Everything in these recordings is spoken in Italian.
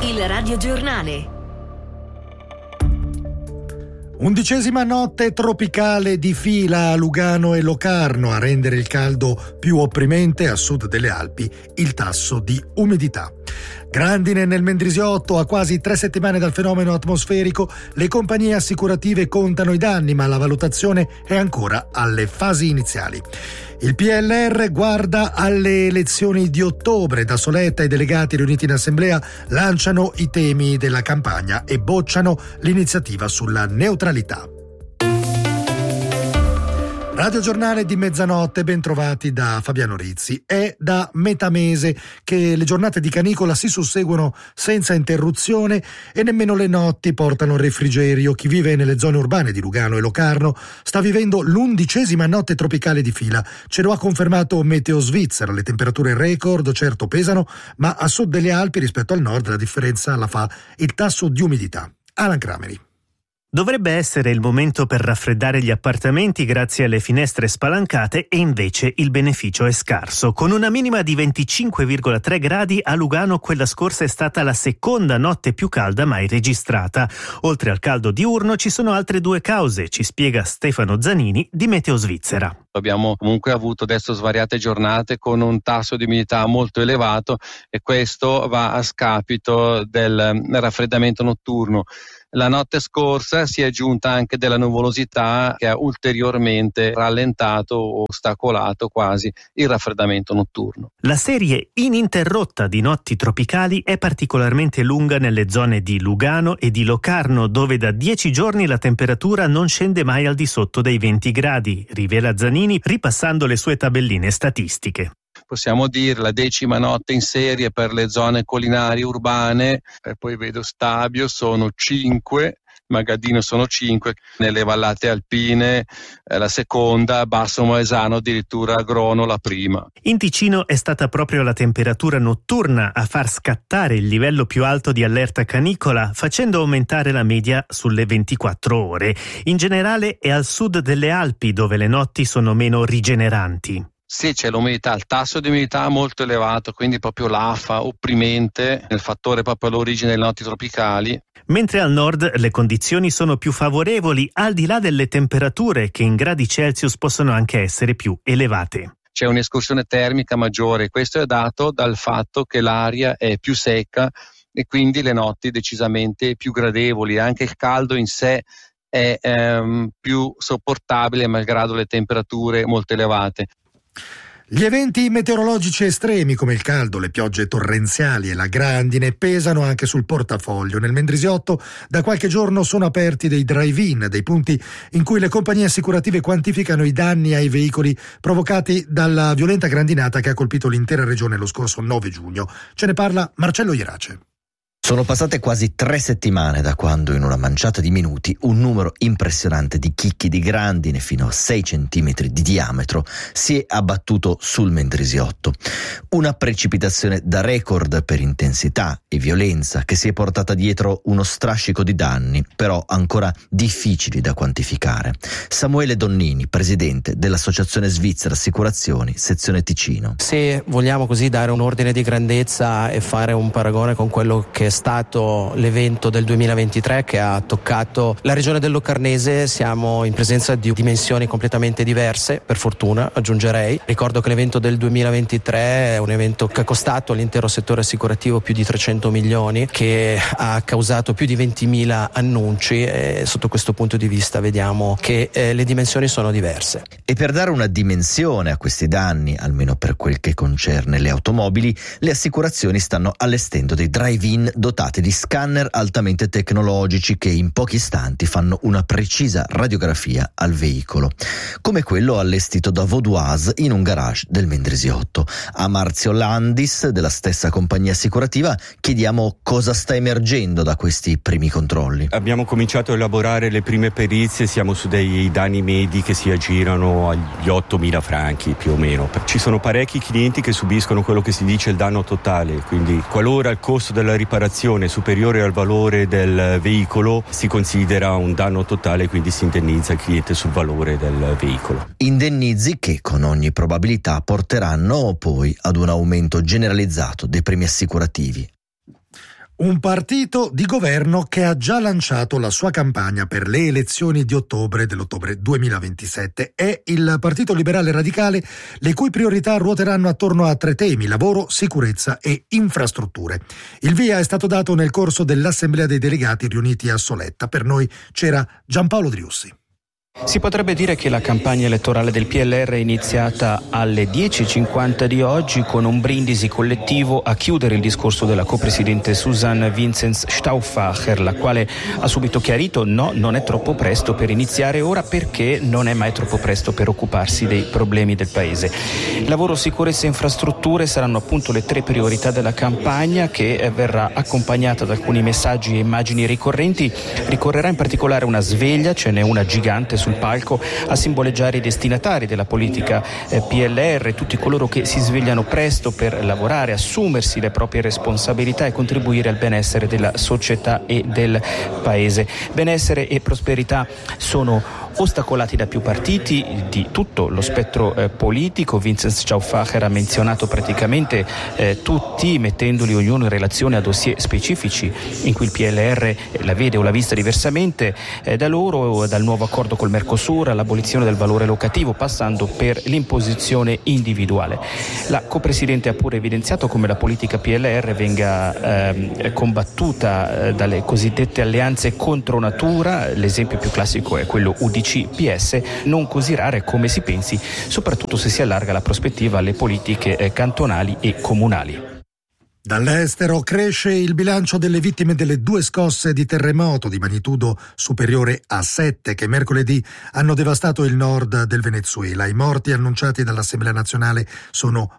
Il radiogiornale. 11ª notte tropicale di fila a Lugano e Locarno. A rendere il caldo più opprimente a sud delle Alpi il tasso di umidità. Grandine nel Mendrisiotto. A quasi 3 settimane dal fenomeno atmosferico, le compagnie assicurative contano i danni, ma la valutazione è ancora alle fasi iniziali. Il PLR guarda alle elezioni di ottobre. Da Soletta i delegati riuniti in assemblea lanciano i temi della campagna e bocciano l'iniziativa sulla neutralità. Radio Giornale di mezzanotte, ben trovati da Fabiano Rizzi. È da metà mese che le giornate di canicola si susseguono senza interruzione e nemmeno le notti portano refrigerio. Chi vive nelle zone urbane di Lugano e Locarno sta vivendo l'11ª notte tropicale di fila. Ce lo ha confermato Meteo Svizzera. Le temperature record certo pesano, ma a sud delle Alpi rispetto al nord la differenza la fa il tasso di umidità. Alan Crameri. Dovrebbe essere il momento per raffreddare gli appartamenti grazie alle finestre spalancate e invece il beneficio è scarso. Con una minima di 25,3 gradi a Lugano quella scorsa è stata la seconda notte più calda mai registrata. Oltre al caldo diurno ci sono altre 2 cause, ci spiega Stefano Zanini di Meteo Svizzera. Abbiamo comunque avuto adesso svariate giornate con un tasso di umidità molto elevato e questo va a scapito del raffreddamento notturno. La notte scorsa si è aggiunta anche della nuvolosità che ha ulteriormente rallentato o ostacolato quasi il raffreddamento notturno. La serie ininterrotta di notti tropicali è particolarmente lunga nelle zone di Lugano e di Locarno, dove da 10 giorni la temperatura non scende mai al di sotto dei 20 gradi, rivela Zanini ripassando le sue tabelline statistiche. Possiamo dire la 10ª notte in serie per le zone collinari urbane, e poi vedo Stabio sono 5, Magadino sono 5, nelle vallate alpine la seconda, Basso Moesano addirittura Grono la prima. In Ticino è stata proprio la temperatura notturna a far scattare il livello più alto di allerta canicola, facendo aumentare la media sulle 24 ore. In generale è al sud delle Alpi dove le notti sono meno rigeneranti. Sì, c'è l'umidità, il tasso di umidità molto elevato, quindi proprio l'afa opprimente, il fattore proprio all'origine delle notti tropicali. Mentre al nord le condizioni sono più favorevoli, al di là delle temperature che in gradi Celsius possono anche essere più elevate. C'è un'escursione termica maggiore, questo è dato dal fatto che l'aria è più secca e quindi le notti decisamente più gradevoli, anche il caldo in sé è più sopportabile malgrado le temperature molto elevate. Gli eventi meteorologici estremi come il caldo, le piogge torrenziali e la grandine pesano anche sul portafoglio. Nel Mendrisiotto da qualche giorno sono aperti dei drive-in, dei punti in cui le compagnie assicurative quantificano i danni ai veicoli provocati dalla violenta grandinata che ha colpito l'intera regione lo scorso 9 giugno. Ce ne parla Marcello Ierace. Sono passate quasi 3 settimane da quando in una manciata di minuti un numero impressionante di chicchi di grandine fino a 6 centimetri di diametro si è abbattuto sul Mendrisiotto. Una precipitazione da record per intensità e violenza che si è portata dietro uno strascico di danni, però ancora difficili da quantificare. Samuele Donnini, presidente dell'Associazione Svizzera Assicurazioni, sezione Ticino. Se vogliamo così dare un ordine di grandezza e fare un paragone con quello che è stato l'evento del 2023 che ha toccato la regione del Locarnese, siamo in presenza di dimensioni completamente diverse, per fortuna aggiungerei. Ricordo che l'evento del 2023 è un evento che ha costato all'intero settore assicurativo più di 300 milioni, che ha causato più di 20.000 annunci e sotto questo punto di vista vediamo che le dimensioni sono diverse. E per dare una dimensione a questi danni, almeno per quel che concerne le automobili, le assicurazioni stanno allestendo dei drive-in dotati di scanner altamente tecnologici che in pochi istanti fanno una precisa radiografia al veicolo, come quello allestito da Vaudoise in un garage del Mendrisiotto. A Marzio Landis, della stessa compagnia assicurativa, chiediamo cosa sta emergendo da questi primi controlli. Abbiamo cominciato a elaborare le prime perizie, siamo su dei danni medi che si aggirano agli 8.000 franchi più o meno. Ci sono parecchi clienti che subiscono quello che si dice il danno totale, quindi qualora il costo della riparazione è superiore al valore del veicolo si considera un danno totale, quindi si indennizza il cliente sul valore del veicolo. Indennizi che con ogni probabilità porteranno poi ad un aumento generalizzato dei premi assicurativi. Un partito di governo che ha già lanciato la sua campagna per le elezioni di ottobre 2027. È il Partito Liberale Radicale, le cui priorità ruoteranno attorno a 3 temi: lavoro, sicurezza e infrastrutture. Il via è stato dato nel corso dell'Assemblea dei Delegati riuniti a Soletta. Per noi c'era Giampaolo Driussi. Si potrebbe dire che la campagna elettorale del PLR è iniziata alle 10.50 di oggi con un brindisi collettivo a chiudere il discorso della copresidente Susanne Vincenz Stauffacher, la quale ha subito chiarito: no, non è troppo presto per iniziare ora, perché non è mai troppo presto per occuparsi dei problemi del paese. Lavoro, sicurezza e infrastrutture saranno appunto le 3 priorità della campagna, che verrà accompagnata da alcuni messaggi e immagini ricorrenti. Ricorrerà in particolare una sveglia, ce n'è una gigante sul palco, a simboleggiare i destinatari della politica PLR, tutti coloro che si svegliano presto per lavorare, assumersi le proprie responsabilità e contribuire al benessere della società e del paese. Benessere e prosperità sono ostacolati da più partiti di tutto lo spettro politico. Vincenz Stauffacher ha menzionato praticamente tutti, mettendoli ognuno in relazione a dossier specifici in cui il PLR la vede o l'ha vista diversamente, da loro, dal nuovo accordo col Mercosur all'abolizione del valore locativo, passando per l'imposizione individuale. La copresidente ha pure evidenziato come la politica PLR venga combattuta dalle cosiddette alleanze contro natura. L'esempio più classico è quello UDC-PS, non così rare come si pensi, soprattutto se si allarga la prospettiva alle politiche cantonali e comunali. Dall'estero cresce il bilancio delle vittime delle 2 scosse di terremoto di magnitudo superiore a 7 che mercoledì hanno devastato il nord del Venezuela. I morti annunciati dall'Assemblea nazionale sono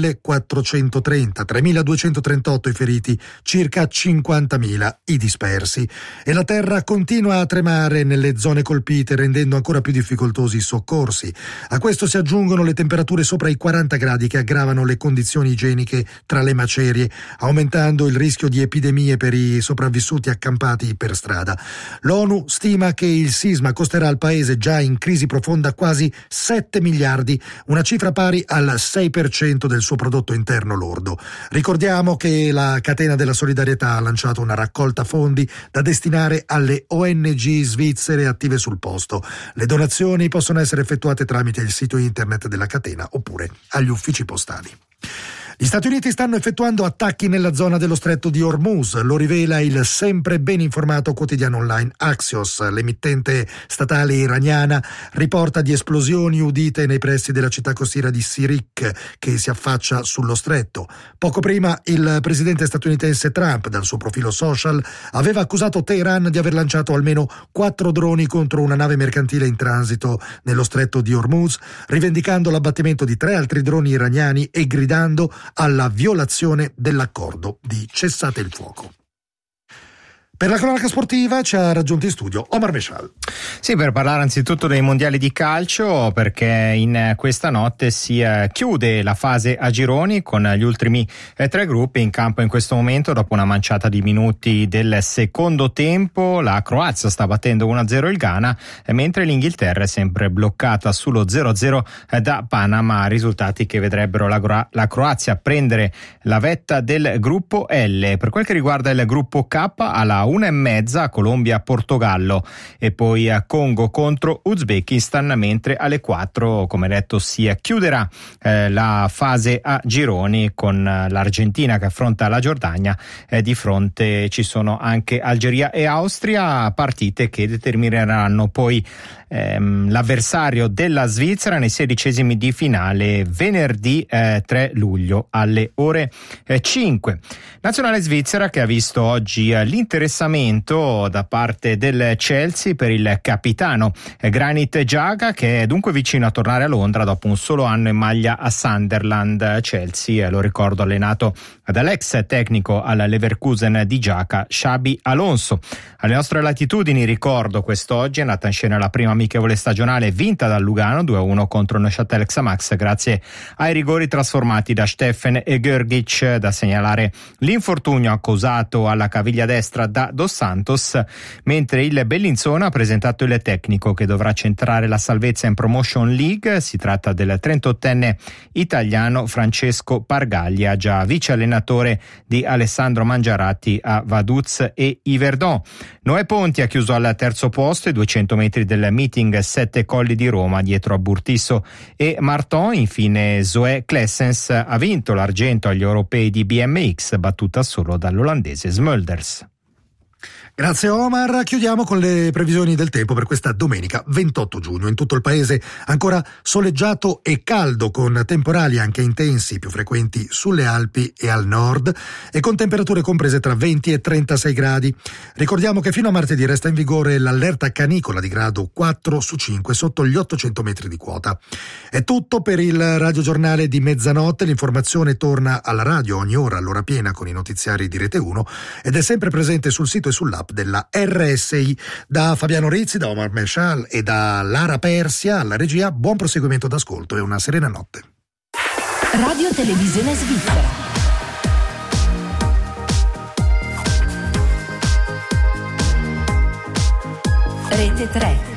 1.430, 3.238 i feriti, circa 50.000 i dispersi. E la terra continua a tremare nelle zone colpite, rendendo ancora più difficoltosi i soccorsi. A questo si aggiungono le temperature sopra i 40 gradi che aggravano le condizioni igieniche tra le macerie, aumentando il rischio di epidemie per i sopravvissuti accampati per strada. L'ONU stima che il sisma costerà al paese, già in crisi profonda, quasi 7 miliardi, una cifra pari al 6% del suo prodotto interno lordo. Ricordiamo che la catena della solidarietà ha lanciato una raccolta fondi da destinare alle ONG svizzere attive sul posto. Le donazioni possono essere effettuate tramite il sito internet della catena oppure agli uffici postali. Gli Stati Uniti stanno effettuando attacchi nella zona dello stretto di Hormuz, lo rivela il sempre ben informato quotidiano online Axios. L'emittente statale iraniana riporta di esplosioni udite nei pressi della città costiera di Sirik, che si affaccia sullo stretto. Poco prima il presidente statunitense Trump, dal suo profilo social, aveva accusato Teheran di aver lanciato almeno 4 droni contro una nave mercantile in transito nello stretto di Hormuz, rivendicando l'abbattimento di 3 altri droni iraniani e gridando alla violazione dell'accordo di cessate il fuoco. Per la cronaca sportiva ci ha raggiunto in studio Omar Meshal. Sì, per parlare anzitutto dei mondiali di calcio, perché in questa notte si chiude la fase a gironi con gli ultimi 3 gruppi in campo in questo momento. Dopo una manciata di minuti del secondo tempo, la Croazia sta battendo 1-0 il Ghana, mentre l'Inghilterra è sempre bloccata sullo 0-0 da Panama, risultati che vedrebbero la Croazia prendere la vetta del gruppo L. Per quel che riguarda il gruppo K, alla 1:30 Colombia-Portogallo e poi a Congo contro Uzbekistan, mentre alle 4, come detto, si chiuderà la fase a gironi con l'Argentina che affronta la Giordania. Di fronte ci sono anche Algeria e Austria, partite che determineranno poi l'avversario della Svizzera nei 16esimi di finale venerdì 3 luglio alle ore 5. Nazionale svizzera che ha visto oggi l'interessamento da parte del Chelsea per il capitano Granit Xhaka, che è dunque vicino a tornare a Londra dopo un solo anno in maglia a Sunderland. Chelsea, lo ricordo, allenato dall'ex tecnico al Leverkusen di Xhaka, Xabi Alonso. Alle nostre latitudini, ricordo, quest'oggi è andata in scena la prima amichevole stagionale vinta dal Lugano 2-1 contro Neuchâtel Xamax grazie ai rigori trasformati da Steffen e Görgic. Da segnalare l'infortunio causato alla caviglia destra da Costa dos Santos, mentre il Bellinzona ha presentato il tecnico che dovrà centrare la salvezza in Promotion League. Si tratta del 38enne italiano Francesco Pargaglia, già vice allenatore di Alessandro Mangiaratti a Vaduz e Yverdon. Noè Ponti ha chiuso al terzo posto ai 200 metri del meeting 7 Colli di Roma dietro a Burtisso e Marton. Infine Zoe Klessens ha vinto l'argento agli europei di BMX, battuta solo dall'olandese Smulders. Grazie Omar, chiudiamo con le previsioni del tempo per questa domenica 28 giugno. In tutto il paese ancora soleggiato e caldo, con temporali anche intensi, più frequenti sulle Alpi e al nord, e con temperature comprese tra 20 e 36 gradi. Ricordiamo che fino a martedì resta in vigore l'allerta canicola di grado 4 su 5 sotto gli 800 metri di quota. È tutto per il radiogiornale di mezzanotte. L'informazione torna alla radio ogni ora all'ora piena con i notiziari di Rete 1 ed è sempre presente sul sito e sull'app della RSI. Da Fabiano Rizzi, da Omar Meshal e da Lara Persia alla regia, buon proseguimento d'ascolto e una serena notte. Radio Televisione Svizzera. Rete 3.